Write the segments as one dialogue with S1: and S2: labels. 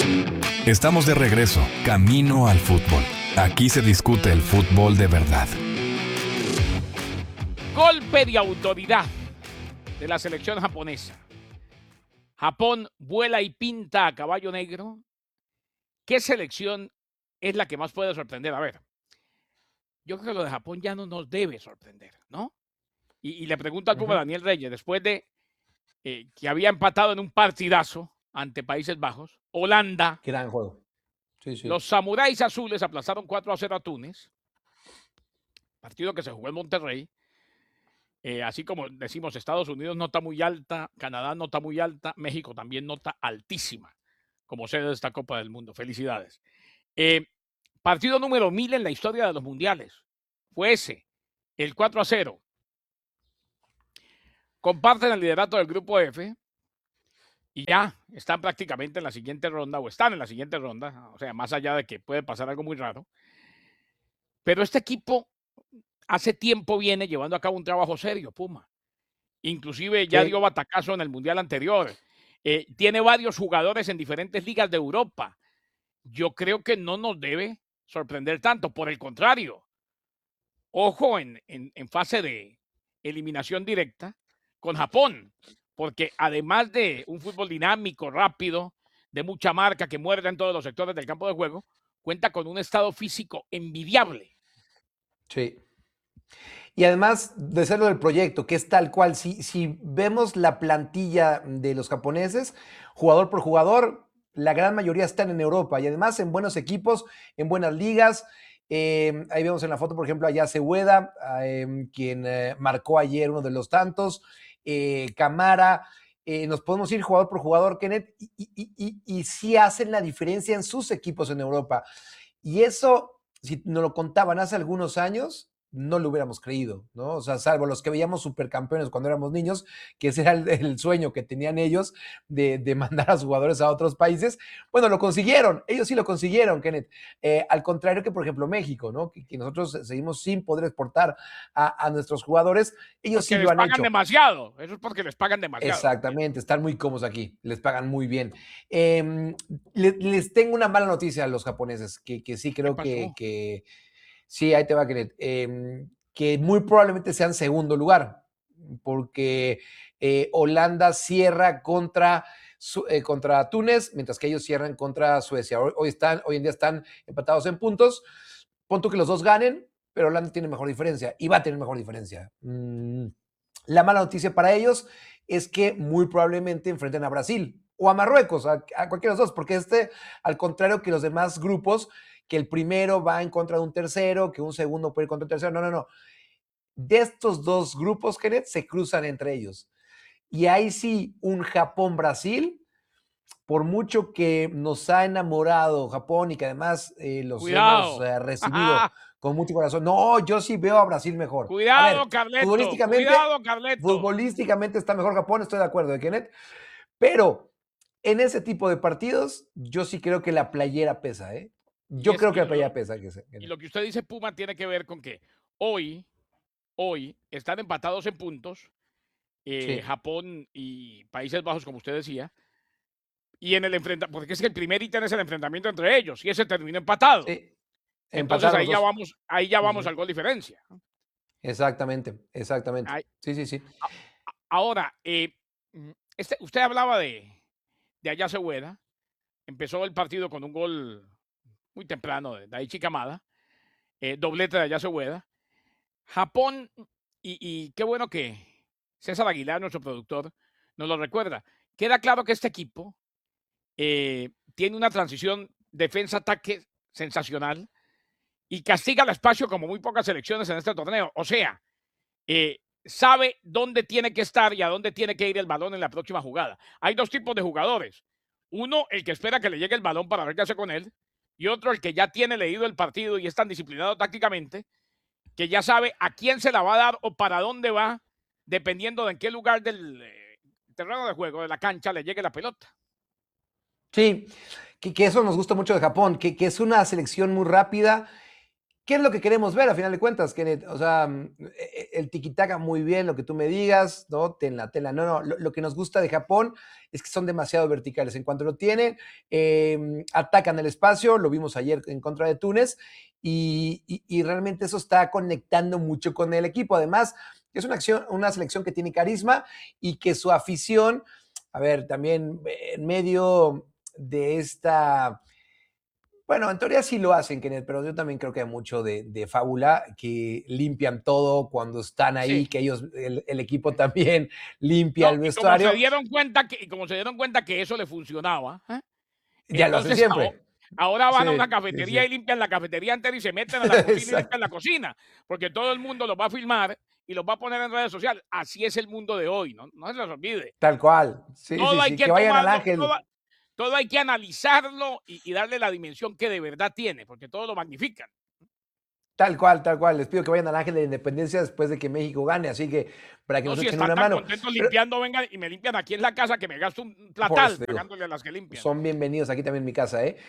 S1: Estamos de regreso, camino al fútbol. Aquí se discute el fútbol de verdad.
S2: Golpe de autoridad de la selección japonesa. Japón vuela y pinta a caballo negro. ¿Qué selección es la que más puede sorprender? A ver, yo creo que lo de Japón ya no nos debe sorprender, ¿no? Y le pregunto al Puma Daniel Reyes, después de que había empatado en un partidazo ante Países Bajos, Holanda,
S3: Gran juego. Sí, sí.
S2: los samuráis azules aplazaron 4-0 a Túnez, partido que se jugó en Monterrey. Así como decimos, Estados Unidos nota muy alta, Canadá nota muy alta, México también nota altísima como sede de esta Copa del Mundo. Felicidades. Partido número 1000 en la historia de los mundiales. Fue ese, el 4-0. Comparten el liderato del grupo F y ya están prácticamente en la siguiente ronda, o están en la siguiente ronda, o sea, más allá de que puede pasar algo muy raro. Pero este equipo hace tiempo viene llevando a cabo un trabajo serio, Puma. Inclusive ya dio batacazo en el Mundial anterior. Tiene varios jugadores en diferentes ligas de Europa. Yo creo que no nos debe sorprender tanto. Por el contrario, ojo en fase de eliminación directa con Japón, porque además de un fútbol dinámico, rápido, de mucha marca, que muerde en todos los sectores del campo de juego, cuenta con un estado físico envidiable.
S3: Sí. Y además de serlo del proyecto, que es tal cual, si vemos la plantilla de los japoneses, jugador por jugador, la gran mayoría están en Europa y además en buenos equipos, en buenas ligas. Ahí vemos en la foto, por ejemplo, a Yase Ueda, quien marcó ayer uno de los tantos, Camara. Nos podemos ir jugador por jugador, Kenneth, y sí hacen la diferencia en sus equipos en Europa. Y eso, si nos lo contaban hace algunos años, no lo hubiéramos creído, ¿no? O sea, salvo los que veíamos supercampeones cuando éramos niños, que ese era el sueño que tenían ellos de mandar a sus jugadores a otros países. Bueno, lo consiguieron, ellos sí lo consiguieron, Kenneth. Al contrario que, por ejemplo, México, ¿no? Que nosotros seguimos sin poder exportar a nuestros jugadores, ellos
S2: porque
S3: sí lo han hecho.
S2: Les pagan demasiado, eso es porque les pagan demasiado.
S3: Exactamente, están muy cómodos aquí, les pagan muy bien. Les tengo una mala noticia a los japoneses, que sí creo que sí, ahí te va, Kenneth. Que muy probablemente sean segundo lugar, porque Holanda cierra contra Túnez, mientras que ellos cierran contra Suecia. Hoy en día están empatados en puntos. Pon tú que los dos ganen, pero Holanda tiene mejor diferencia y va a tener mejor diferencia. La mala noticia para ellos es que muy probablemente enfrenten a Brasil o a Marruecos, a cualquiera de los dos, porque al contrario que los demás grupos, que el primero va en contra de un tercero, que un segundo puede ir contra un tercero. No. De estos dos grupos, Kenneth, se cruzan entre ellos. Y ahí sí, un Japón-Brasil, por mucho que nos ha enamorado Japón y que además los hemos recibido con mucho corazón. No, yo sí veo a Brasil mejor.
S2: Cuidado, Carleto.
S3: Futbolísticamente está mejor Japón, estoy de acuerdo, Kenneth. Pero en ese tipo de partidos, yo sí creo que la playera pesa, ¿eh? Yo creo que la playera pesa.
S2: Y lo que usted dice, Puma, tiene que ver con que hoy están empatados en puntos, sí. Japón y Países Bajos, como usted decía, y en el enfrentamiento, porque es que el primer ítem es el enfrentamiento entre ellos, y ese terminó empatado. Sí. Entonces ahí ya vamos al gol diferencia.
S3: Exactamente. Sí.
S2: Ahora, usted hablaba de Ayase Ueda, empezó el partido con un gol muy temprano de Daichi Kamada, doblete de Ayase Ueda. Japón, y qué bueno que César Aguilar, nuestro productor, nos lo recuerda. Queda claro que este equipo tiene una transición defensa-ataque sensacional y castiga el espacio como muy pocas selecciones en este torneo. O sea, sabe dónde tiene que estar y a dónde tiene que ir el balón en la próxima jugada. Hay dos tipos de jugadores. Uno, el que espera que le llegue el balón para ver qué hace con él, y otro, el que ya tiene leído el partido y es tan disciplinado tácticamente que ya sabe a quién se la va a dar o para dónde va, dependiendo de en qué lugar del terreno de juego, de la cancha, le llegue la pelota.
S3: Sí, que eso nos gusta mucho de Japón, que es una selección muy rápida, ¿qué es lo que queremos ver a final de cuentas, Kenneth? O sea, el tiquitaca muy bien, lo que tú me digas, ¿no? Tela, tela. No, lo que nos gusta de Japón es que son demasiado verticales. En cuanto lo tienen, atacan el espacio, lo vimos ayer en contra de Túnez, y realmente eso está conectando mucho con el equipo. Además, es una selección que tiene carisma y que su afición, a ver, también en medio de esta bueno, en teoría sí lo hacen, Kenneth, pero yo también creo que hay mucho de fábula, que limpian todo cuando están ahí,
S2: Sí.
S3: que ellos, el equipo también limpia
S2: No,
S3: el
S2: y como se
S3: vestuario.
S2: dieron cuenta que, y como se dieron cuenta que eso le funcionaba,
S3: Ya lo hacen
S2: entonces
S3: siempre.
S2: ahora van a una
S3: Sí, sí,
S2: cafetería
S3: sí.
S2: y limpian la cafetería entera y se meten a la cocina y limpian
S3: Exacto.
S2: la cocina, porque todo el mundo los va a filmar y los va a poner en redes sociales. Así es el mundo de hoy, ¿no? No se les olvide.
S3: Tal cual. Sí,
S2: Todo
S3: sí,
S2: hay
S3: sí.
S2: que
S3: Que vayan al
S2: tomarlo,
S3: Ángel.
S2: todo hay que analizarlo y darle la dimensión que de verdad tiene, porque todo lo magnifican.
S3: Tal cual, tal cual. Les pido que vayan al Ángel de la Independencia después de que México gane, así que para que
S2: No,
S3: nos
S2: si
S3: echen
S2: están
S3: una
S2: tan
S3: mano.
S2: contentos
S3: Pero
S2: limpiando, vengan y me limpian aquí en la casa, que me gasto un
S3: por eso
S2: platal
S3: te digo,
S2: pagándole a las que limpian.
S3: son bienvenidos aquí también en mi casa, ¿eh?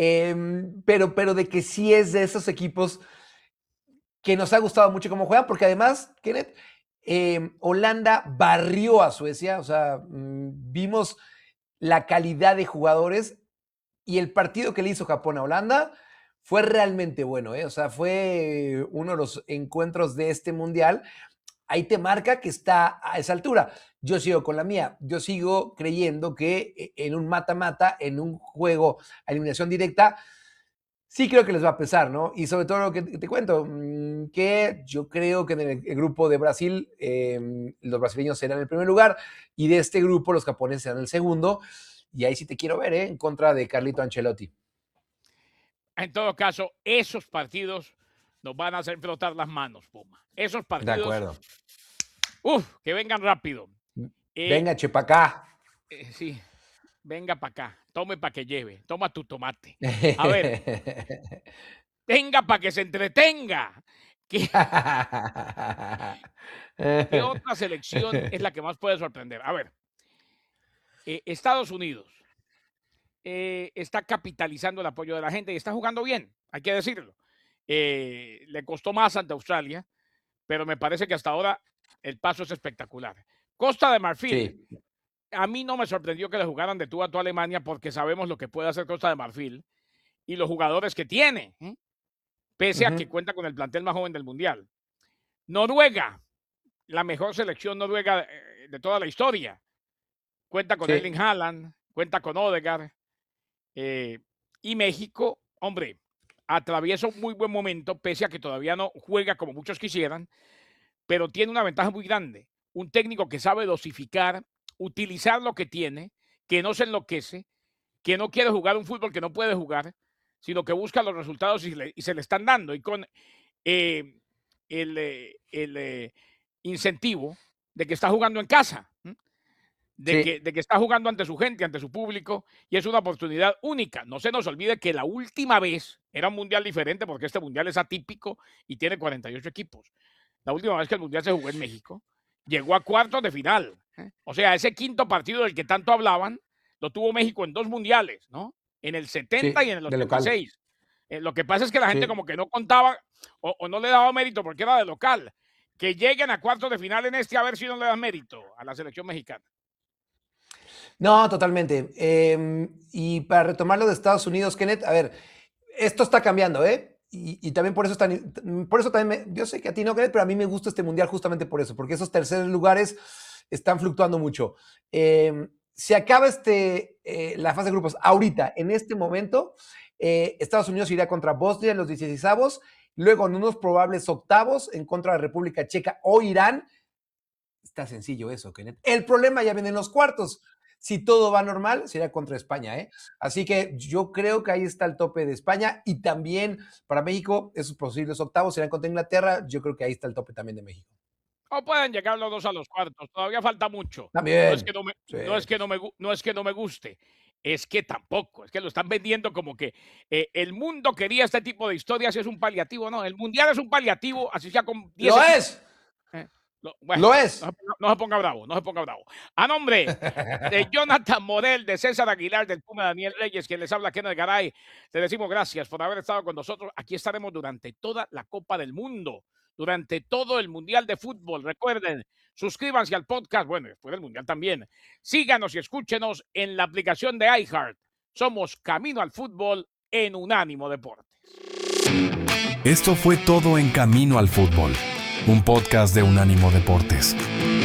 S3: Pero de que sí es de esos equipos que nos ha gustado mucho cómo juegan, porque además, Kenneth, Holanda barrió a Suecia, o sea, vimos la calidad de jugadores y el partido que le hizo Japón a Holanda fue realmente bueno, ¿eh? O sea, fue uno de los encuentros de este mundial. Ahí te marca que está a esa altura. Yo sigo con la mía. Yo sigo creyendo que en un mata-mata, en un juego a eliminación directa, sí creo que les va a pesar, ¿no? Y sobre todo lo que te cuento, que yo creo que en el grupo de Brasil, los brasileños serán el primer lugar y de este grupo los japoneses serán el segundo. Y ahí sí te quiero ver, ¿eh? En contra de Carlito Ancelotti.
S2: En todo caso, esos partidos nos van a hacer frotar las manos, Puma. Esos
S3: De
S2: partidos,
S3: acuerdo.
S2: que vengan rápido. Eh,
S3: Venga, Chepacá.
S2: sí, venga para acá, tome para que lleve, toma tu tomate. A ver, venga para que se entretenga. ¿Qué, ¿Qué otra selección es la que más puede sorprender? A ver, Estados Unidos está capitalizando el apoyo de la gente y está jugando bien, hay que decirlo. Le costó más ante Australia, pero me parece que hasta ahora el paso es espectacular. Costa de Marfil,
S3: Sí,
S2: a mí no me sorprendió que le jugaran de tú a tú a Alemania porque sabemos lo que puede hacer Costa de Marfil y los jugadores que tiene, pese a
S3: ujú,
S2: que cuenta con el plantel más joven del Mundial. Noruega, la mejor selección noruega de toda la historia. Cuenta con
S3: sí,
S2: Erling Haaland, cuenta con Odegaard. Y México, hombre, atraviesa un muy buen momento, pese a que todavía no juega como muchos quisieran, pero tiene una ventaja muy grande. Un técnico que sabe dosificar, utilizar lo que tiene, que no se enloquece, que no quiere jugar un fútbol que no puede jugar, sino que busca los resultados y se le están dando. Y con eh, el incentivo de que está jugando en casa,
S3: sí,
S2: de que está jugando ante su gente, ante su público, y es una oportunidad única. No se nos olvide que la última vez era un mundial diferente, porque este mundial es atípico y tiene 48 equipos. La última vez que el mundial se jugó en México, llegó a cuartos de final. O sea, ese quinto partido del que tanto hablaban, lo tuvo México en dos mundiales, ¿no? En el 70 y
S3: sí,
S2: en el
S3: de local.
S2: 86. Lo que pasa es que la gente
S3: Sí.
S2: como que no contaba o no le daba mérito porque era de local. Que lleguen a cuartos de final en este, a ver si no le dan mérito a la selección mexicana.
S3: No, totalmente. Y para retomar lo de Estados Unidos, Kenneth, a ver, esto está cambiando, ¿eh? Y también por eso por eso también, yo sé que a ti no, Kenneth, pero a mí me gusta este mundial justamente por eso, porque esos terceros lugares están fluctuando mucho. Se acaba la fase de grupos ahorita, en este momento, Estados Unidos irá contra Bosnia en los 16avos, luego en unos probables octavos en contra de República Checa o Irán. Está sencillo eso, Kenneth. El problema ya viene en los cuartos. Si todo va normal, sería contra España, ¿eh? Así que yo creo que ahí está el tope de España y también para México, esos posibles octavos serán contra Inglaterra. Yo creo que ahí está el tope también de México.
S2: O pueden llegar los dos a los cuartos, todavía falta mucho. No es que
S3: También.
S2: no me,
S3: Sí,
S2: no es que no me, no es que no me guste, es que tampoco, es que lo están vendiendo como que el mundo quería este tipo de historias y es un paliativo. No, el mundial es un paliativo, así sea con 10
S3: ¡lo
S2: equipos.
S3: es!
S2: ¿eh?
S3: Lo es.
S2: No se ponga bravo, no se ponga bravo. A nombre de Jonathan Morel, de César Aguilar, del Puma Daniel Reyes, quien les habla, Kenneth Garay, le decimos gracias por haber estado con nosotros. Aquí estaremos durante toda la Copa del Mundo, durante todo el Mundial de Fútbol. Recuerden, suscríbanse al podcast, bueno, después del Mundial también. Síganos y escúchenos en la aplicación de iHeart. Somos Camino al Fútbol en Unánimo Deportes.
S1: Esto fue todo en Camino al Fútbol, un podcast de Unánimo Deportes.